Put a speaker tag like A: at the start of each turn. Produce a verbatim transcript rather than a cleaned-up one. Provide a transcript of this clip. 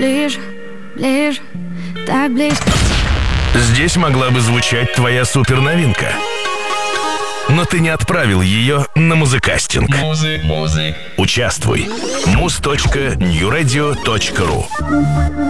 A: ближе, ближе, так близко.
B: Здесь могла бы звучать твоя суперновинка. Но ты не отправил ее на музыкастинг.
C: Музык, музык.
B: Участвуй. муз точка ньюрадио точка ру